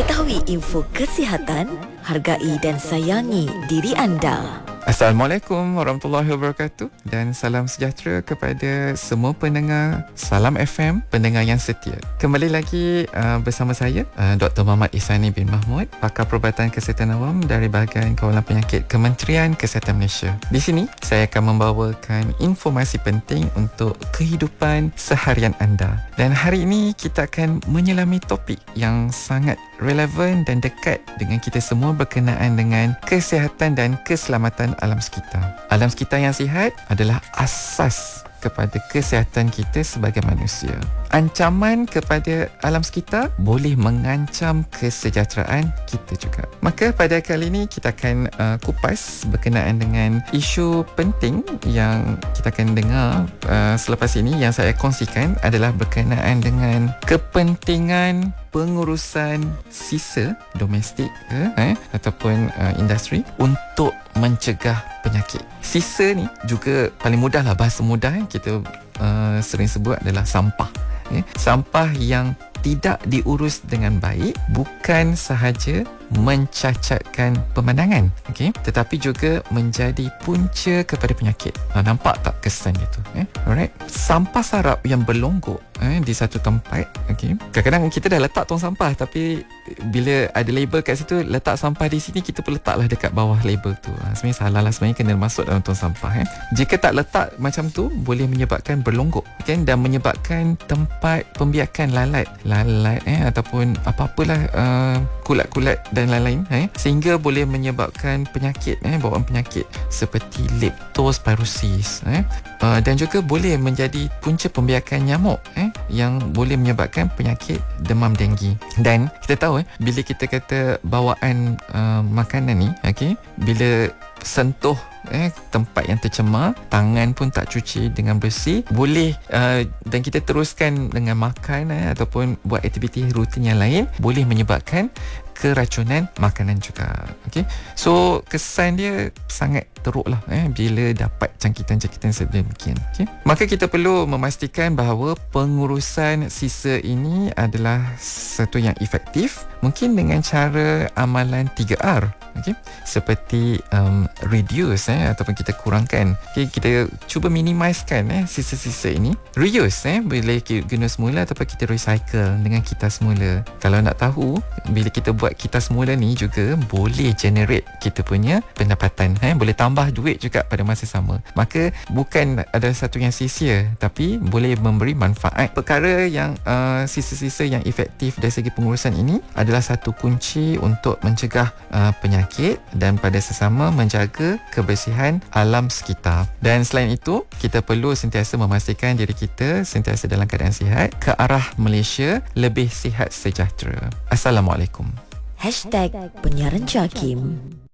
Ketahui info kesihatan, hargai dan sayangi diri anda. Assalamualaikum warahmatullahi wabarakatuh dan salam sejahtera kepada semua pendengar Salam FM, pendengar yang setia. Kembali lagi bersama saya Dr. Muhammad Ihsani bin Mahmud, pakar perubatan kesihatan awam dari bahagian kawalan penyakit Kementerian Kesihatan Malaysia. Di sini saya akan membawakan informasi penting untuk kehidupan seharian anda. Dan hari ini kita akan menyelami topik yang sangat relevan dan dekat dengan kita semua berkenaan dengan kesihatan dan keselamatan alam sekitar. Alam sekitar yang sihat adalah asas kepada kesihatan kita sebagai manusia. Ancaman kepada alam sekitar boleh mengancam kesejahteraan kita juga. Maka pada kali ini kita akan kupas berkenaan dengan isu penting yang kita akan dengar selepas ini. Yang saya kongsikan adalah berkenaan dengan kepentingan pengurusan sisa domestik ataupun industri untuk mencegah penyakit. Sisa ni juga paling mudah lah, bahasa mudah kita sering sebut adalah sampah. Sampah yang tidak diurus dengan baik bukan sahaja mencacatkan pemandangan, tetapi juga menjadi punca kepada penyakit. Nampak tak kesan dia tu? Alright. Sampah sarap yang berlonggok di satu tempat, kadang-kadang kita dah letak tong sampah, tapi bila ada label kat situ, letak sampah di sini, kita pun letaklah dekat bawah label tu. Sebenarnya salah lah, sebenarnya kena masuk dalam tong sampah. Jika tak letak macam tu, boleh menyebabkan berlonggok, dan menyebabkan tempat pembiakan lalat ataupun apa-apalah kulat-kulat dan lain-lain, sehingga boleh menyebabkan penyakit, bawaan penyakit seperti leptospirosis, dan juga boleh menjadi punca pembiakan nyamuk yang boleh menyebabkan penyakit demam denggi. Dan kita tahu bila kita kata bawaan makanan ni, bila sentuh tempat yang tercemar, tangan pun tak cuci dengan bersih, boleh dan kita teruskan dengan makan ataupun buat aktiviti rutin yang lain, boleh menyebabkan keracunan makanan juga. So kesan dia sangat teruk lah bila dapat jangkitan-jangkitan sedemikian. Maka kita perlu memastikan bahawa pengurusan sisa ini adalah satu yang efektif, mungkin dengan cara amalan 3R, seperti reduce ataupun kita kurangkan, kita cuba minimizekan sisa-sisa ini. Reuse boleh guna semula ataupun kita recycle dengan kitas semula. Kalau nak tahu, bila kita buat kitas semula ni juga boleh generate kita punya pendapatan, boleh tambah duit juga pada masa sama. Maka bukan ada satu yang sia-sia, tapi boleh memberi manfaat. Perkara yang sisa-sisa yang efektif dari segi pengurusan ini adalah satu kunci untuk mencegah penyakit dan pada sesama menjaga kebersihan alam sekitar. Dan selain itu, kita perlu sentiasa memastikan diri kita sentiasa dalam keadaan sihat ke arah Malaysia lebih sihat sejahtera. Assalamualaikum. #Penyiaran Jakim.